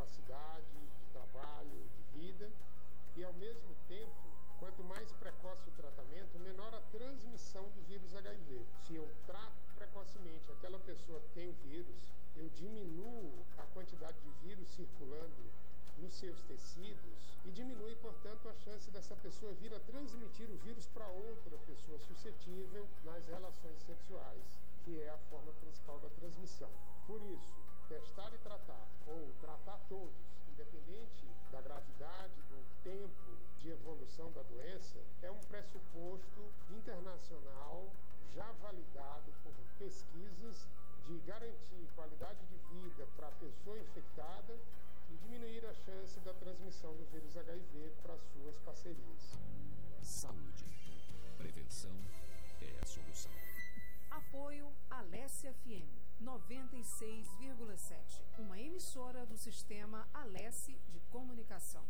capacidade de trabalho, de vida, e ao mesmo tempo, quanto mais precoce o tratamento, menor a transmissão do vírus HIV. Se eu trato precocemente aquela pessoa que tem o vírus, eu diminuo a quantidade de vírus circulando nos seus tecidos e diminui, portanto, a chance dessa pessoa vir a transmitir o vírus para outra pessoa suscetível nas relações sexuais, que é a forma principal da transmissão. Por isso, testar e tratar, ou tratar todos, independente da gravidade, do tempo de evolução da doença, é um pressuposto internacional já validado por pesquisas de garantir qualidade de vida para a pessoa infectada e diminuir a chance da transmissão do vírus HIV para suas parcerias. Saúde. Prevenção é a solução. Apoio Alesse FM 96,7, uma emissora do sistema Alesse de comunicação.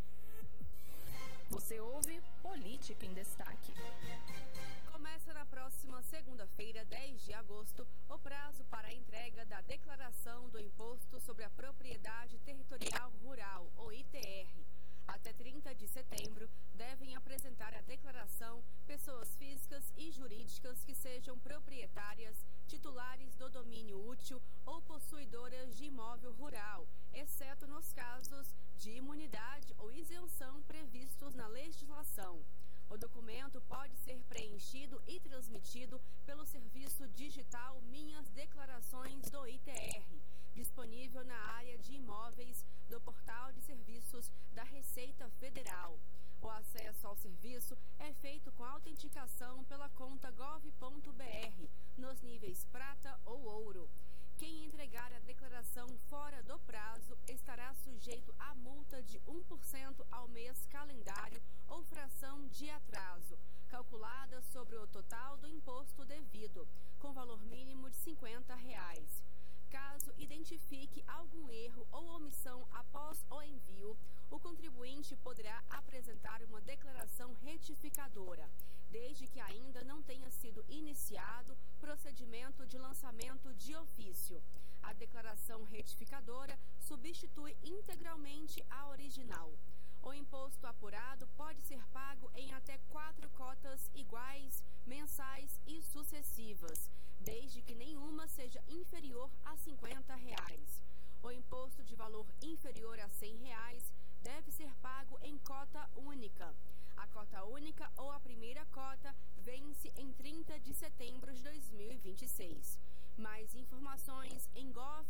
Você ouve Política em Destaque. Começa na próxima segunda-feira, 10 de agosto, o prazo para a entrega da declaração do Imposto sobre a Propriedade Territorial Rural, ou ITR. Até 30 de setembro, devem apresentar a declaração pessoas físicas e jurídicas que sejam proprietárias, titulares do domínio útil ou possuidoras de imóvel rural, exceto nos casos de imunidade ou isenção previstos na legislação. O documento pode ser preenchido e transmitido pelo serviço digital Minhas Declarações do ITR, disponível na área de imóveis do Portal de Serviços da Receita Federal. O acesso ao serviço é feito com autenticação pela conta gov.br, nos níveis prata ou ouro. Quem entregar a declaração fora do prazo estará sujeito a multa de 1% ao mês calendário ou fração de atraso, calculada sobre o total do imposto devido, com valor mínimo de R$ 50. Caso identifique algum erro ou omissão após o envio, o contribuinte poderá apresentar uma declaração retificadora, desde que ainda não tenha sido iniciado procedimento de lançamento de ofício. A declaração retificadora substitui integralmente a original. O imposto apurado pode ser pago em até 4 cotas iguais, mensais e sucessivas, desde que nenhuma seja inferior a R$ 50. O imposto de valor inferior a R$ 100 deve ser pago em cota única. A cota única ou a primeira cota vence em 30 de setembro de 2026. Mais informações em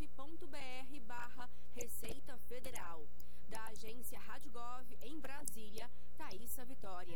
gov.br/Receita Federal. Da agência Rádio Gov em Brasília, Thaísa Vitória.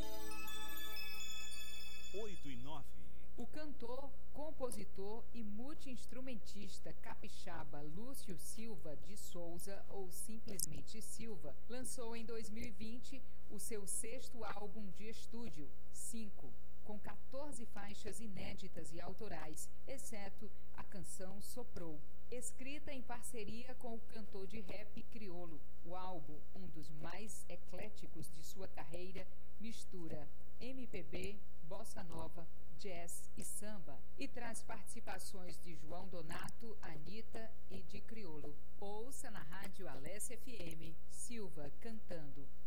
8:09. O cantor, compositor e multi-instrumentista capixaba Lúcio Silva de Souza, ou simplesmente Silva, lançou em 2020 o seu 6º álbum de estúdio, 5, com 14 faixas inéditas e autorais, exceto a canção Soprou, escrita em parceria com o cantor de rap Criolo. O álbum, um dos mais ecléticos de sua carreira, mistura MPB, bossa nova, jazz e samba, e traz participações de João Donato, Anitta e de Criolo. Ouça na rádio Alesse FM, Silva cantando